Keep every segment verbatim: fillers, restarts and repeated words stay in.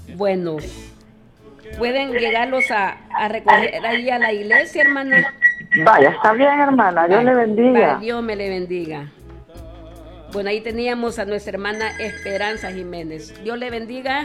Bueno, pueden llegarlos a, a recoger ahí a la iglesia, hermana. Vaya, está bien, hermana. Dios le bendiga. Va, Dios me le bendiga. Bueno, ahí teníamos a nuestra hermana Esperanza Jiménez. Dios le bendiga.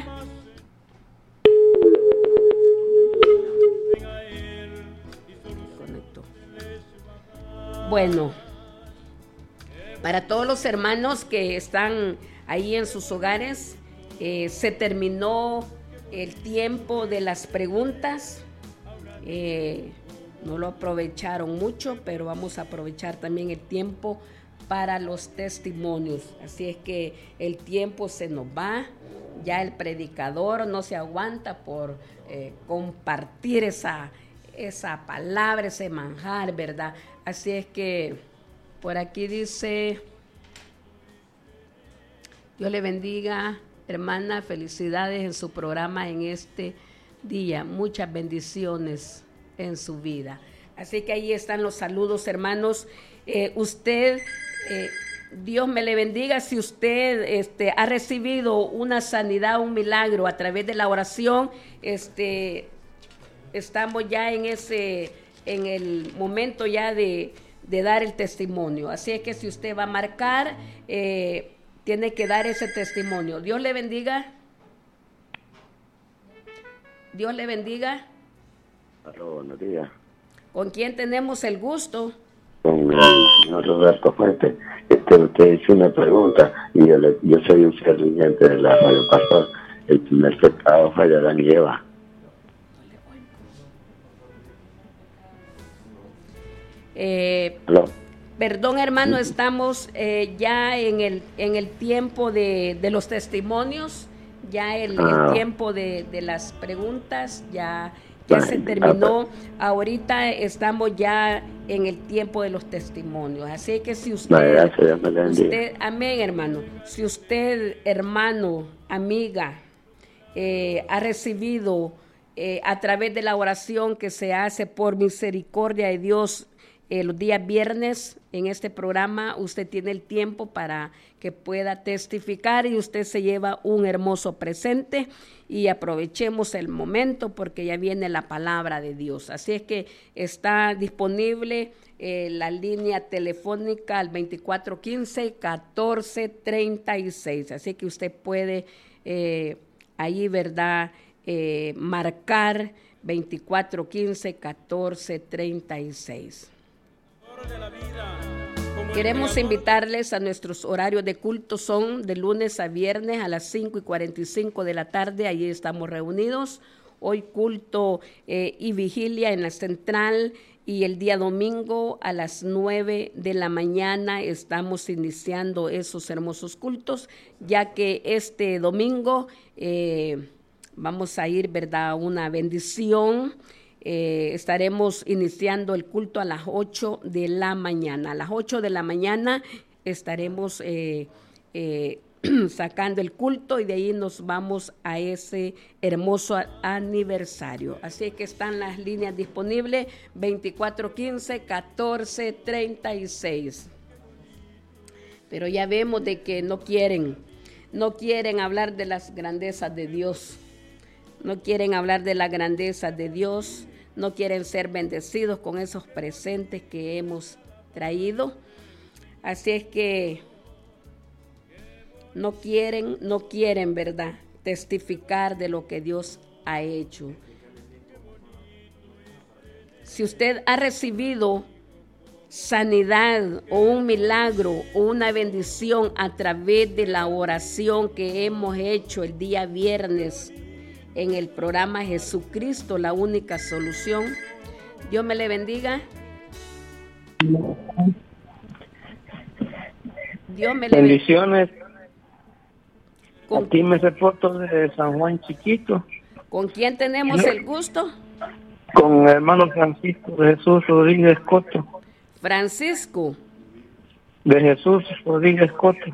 Conectó. Bueno, para todos los hermanos que están ahí en sus hogares, eh, se terminó el tiempo de las preguntas. Eh, no lo aprovecharon mucho, pero vamos a aprovechar también el tiempo para los testimonios. Así es que el tiempo se nos va. Ya el predicador no se aguanta por eh, compartir esa, esa palabra, ese manjar, ¿verdad? Así es que por aquí dice: Dios le bendiga, hermana, felicidades en su programa en este día. Muchas bendiciones en su vida. Así que ahí están los saludos, hermanos. Eh, usted, eh, Dios me le bendiga si usted este, ha recibido una sanidad, un milagro a través de la oración. Este, estamos ya en ese, en el momento ya de, de dar el testimonio. Así es que si usted va a marcar, eh, tiene que dar ese testimonio. Dios le bendiga. Dios le bendiga. Hola, buenos días. ¿Con quién tenemos el gusto? Con el señor Roberto Fuentes. Este, usted hizo una pregunta y yo, le, yo soy un servidente de la Radio Pastor. El primer pecado fue de Adán y Eva. Eh, perdón, hermano, estamos eh, ya en el, en el tiempo de, de los testimonios, ya el, ah. el tiempo de, de las preguntas, ya... Ya se terminó, ahorita estamos ya en el tiempo de los testimonios, así que si usted, usted amén, hermano, si usted, hermano, amiga, eh, ha recibido eh, a través de la oración que se hace por misericordia de Dios eh, los días viernes en este programa, usted tiene el tiempo para que pueda testificar y usted se lleva un hermoso presente. Y aprovechemos el momento porque ya viene la palabra de Dios. Así es que está disponible eh, la línea telefónica al veinticuatro quince, catorce treinta y seis. Así que usted puede eh, ahí, ¿verdad?, eh, marcar veinticuatro quince, catorce treinta y seis. Queremos invitarles a nuestros horarios de culto, son de lunes a viernes a las cinco y cuarenta y cinco de la tarde, allí estamos reunidos. Hoy culto eh, y vigilia en la central y el día domingo a las nueve de la mañana estamos iniciando esos hermosos cultos, ya que este domingo eh, vamos a ir, ¿verdad?, a una bendición. Eh, estaremos iniciando el culto a las ocho de la mañana. A las ocho de la mañana estaremos eh, eh, sacando el culto y de ahí nos vamos a ese hermoso aniversario. Así que están las líneas disponibles, veinticuatro quince, catorce treinta y seis. Pero ya vemos de que no quieren, no quieren hablar de las grandezas de Dios. No quieren hablar de la grandeza de Dios, no quieren ser bendecidos con esos presentes que hemos traído. Así es que no quieren, no quieren, ¿verdad?, testificar de lo que Dios ha hecho. Si usted ha recibido sanidad o un milagro o una bendición a través de la oración que hemos hecho el día viernes, en el programa Jesucristo, la única solución. Dios me le bendiga. Dios me le bendiciones. Con, Aquí me reporto de San Juan Chiquito. ¿Con quién tenemos el gusto? Con el hermano Francisco de Jesús Rodríguez Coto. Francisco. De Jesús Rodríguez Coto.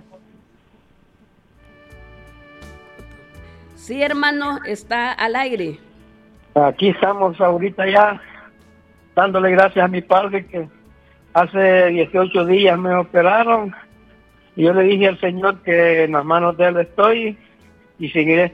Sí, hermano, está al aire. Aquí estamos ahorita ya dándole gracias a mi padre que hace dieciocho días me operaron. Y yo le dije al Señor que en las manos de Él estoy y seguiré